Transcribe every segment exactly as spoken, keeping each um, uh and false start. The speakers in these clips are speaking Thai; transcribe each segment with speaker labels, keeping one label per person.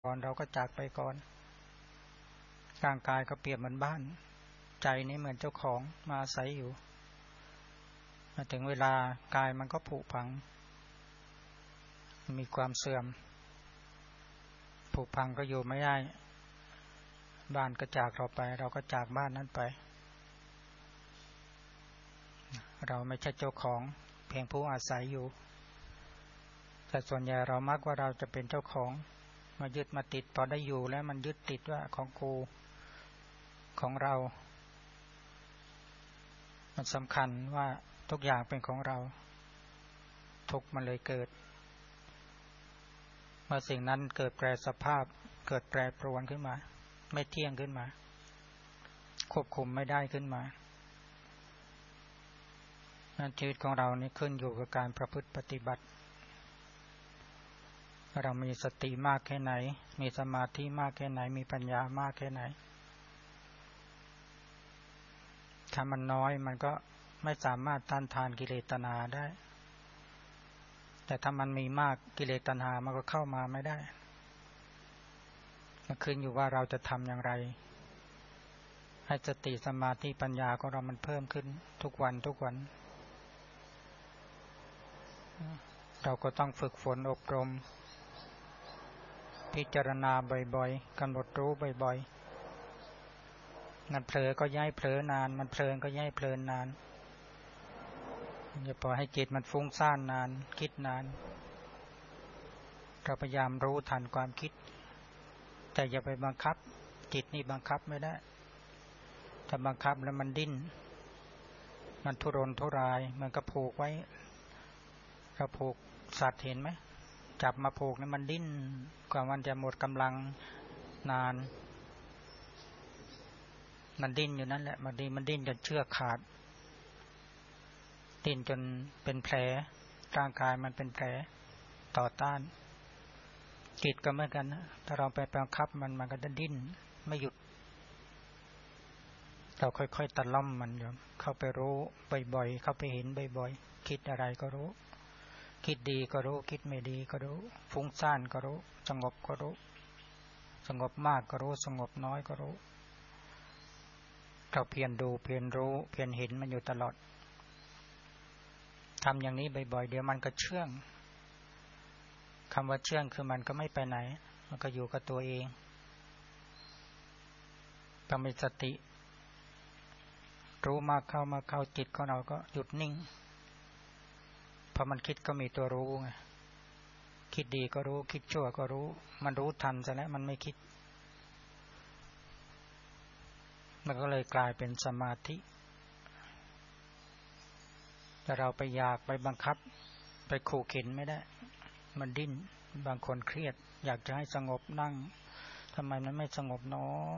Speaker 1: ก่อนเราก็จากไปก่อนร่างกายก็เปรียบเหมือนบ้านใจนี้เหมือนเจ้าของมาอาศัยอยู่มาถึงเวลากายมันก็ผุพังมีความเสื่อมผุพังก็อยู่ไม่ได้บ้านก็จากเราไปเราก็จากบ้านนั้นไปเราไม่ใช่เจ้าของเพียงผู้อาศัยอยู่แต่ส่วนใหญ่เรามักว่าเราจะเป็นเจ้าของมายึดมาติดพอได้อยู่แล้วมันยึดติดว่าของกูของเรามันสำคัญว่าทุกอย่างเป็นของเราทุกมันเลยเกิดเมื่อสิ่งนั้นเกิดแปรสภาพเกิดแปรปรวนขึ้นมาไม่เที่ยงขึ้นมาควบคุมไม่ได้ขึ้นมาชีวิตของเรานี่ขึ้นอยู่กับการประพฤติปฏิบัติเรามีสติมากแค่ไหนมีสมาธิมากแค่ไหนมีปัญญามากแค่ไหนถ้ามันน้อยมันก็ไม่สามารถต้านทานกิเลสตัณหาได้แต่ถ้ามันมีมากกิเลสตัณหามันก็เข้ามาไม่ได้มันขึ้นอยู่ว่าเราจะทำอย่างไรให้สติสมาธิปัญญาของเรามันเพิ่มขึ้นทุกวันทุกวันเราก็ต้องฝึกฝนอบรมพิจารณาบ่อยๆกำหนดรู้บ่อยๆมันเผลอก็ย้ายเผลอนานมันเพลินก็ย้ายเพลินนานอย่าปล่อยให้จิตมันฟุ้งซ่านนานคิดนานเราพยายามรู้ทันความคิดแต่อย่าไปบังคับจิตนี่บังคับไม่ได้ถ้าบังคับแล้วมันดิ้นมันทุรนทุรายมันก็ผูกไว้เราผูกสัตว์เห็นไหมจับมาผูกนี่มันดิ้นกว่ามันจะหมดกำลังนานมันดิ้นอยู่นั่นแหละมันดิ้นมันดิ้นจนเชือกขาดดิ้นจนเป็นแผลร่างกายมันเป็นแผลต่อต้านจิตก็เหมือนกันนะถ้าเราไปบังคับมันมันก็จะดิ้นไม่หยุดเราค่อยๆตะล่อมมันอยู่เข้าไปรู้บ่อยๆเข้าไปเห็นบ่อยๆคิดอะไรก็รู้คิดดีก็รู้คิดไม่ดีก็รู้ฟุ้งซ่านก็รู้สงบก็รู้สงบมากก็รู้สงบน้อยก็รู้เราเพียรดูเพียรรู้เพียรเห็นมันอยู่ตลอดทำอย่างนี้บ่อยๆเดี๋ยวมันก็เชื่องคำว่าเชื่องคือมันก็ไม่ไปไหนมันก็อยู่กับตัวเองต้องมีสติรู้มากเข้ามาเข้าจิตของเราก็หยุดนิ่งพอมันคิดก็มีตัวรู้ไงคิดดีก็รู้คิดชั่วก็รู้มันรู้ทันซะแล้วมันไม่คิดมันก็เลยกลายเป็นสมาธิแต่เราไปอยากไปบังคับไปขู่เข็นไม่ได้มันดิ้นบางคนเครียดอยากจะให้สงบนั่งทำไมมันไม่สงบเนาะ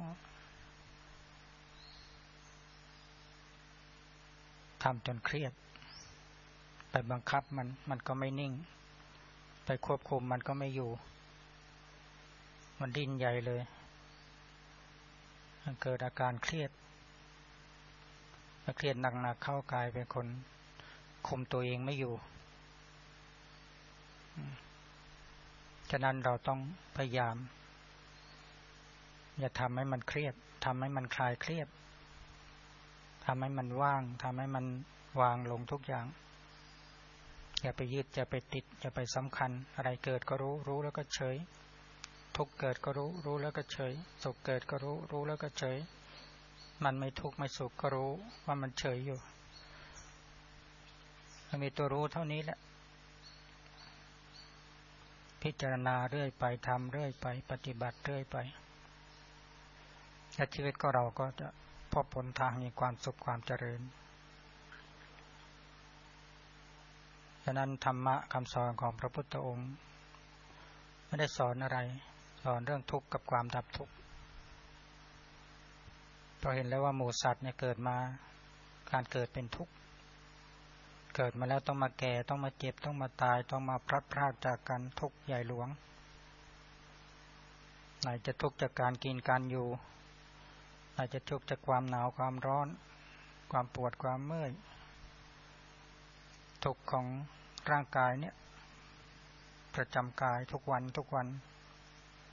Speaker 1: ทำจนเครียดไปบังคับมันมันก็ไม่นิ่งไปควบคุมมันก็ไม่อยู่มันดิ้นใหญ่เลยมันเกิดอาการเครียดเครียดหนักๆเข้ากายเป็นคนคุมตัวเองไม่อยู่ฉะนั้นเราต้องพยายามอย่าทำให้มันเครียดทำให้มันคลายเครียดทำให้มันว่างทำให้มันวางลงทุกอย่างอย่าไปยึดอย่าไปติดอย่าไปสำคัญอะไรเกิดก็รู้รู้แล้วก็เฉยทุกข์เกิดก็รู้รู้แล้วก็เฉยสุขเกิดก็รู้รู้แล้วก็เฉยมันไม่ทุกข์ไม่สุขก็รู้ว่ามันเฉยอยู่มันมีตัวรู้เท่านี้แหละพิจารณาเรื่อยไปทำเรื่อยไปปฏิบัติเรื่อยไปและชีวิตก็เราก็จะพบผลทางมีความสุขความเจริญฉะนั้นธรรมะคำสอนของพระพุทธองค์ไม่ได้สอนอะไรสอนเรื่องทุกข์กับความดับทุกข์เราเห็นแล้วว่าหมู่สัตว์เนี่ยเกิดมาการเกิดเป็นทุกข์เกิดมาแล้วต้องมาแก่ต้องมาเจ็บต้องมาตายต้องมาพลัดพรากจากกันทุกข์ใหญ่หลวงไหนจะทุกข์จากการกินการอยู่ไหนจะทุกข์จากความหนาวความร้อนความปวดความเมื่อยทุกข์ของร่างกายเนี่ยประจำกายทุกวันทุกวัน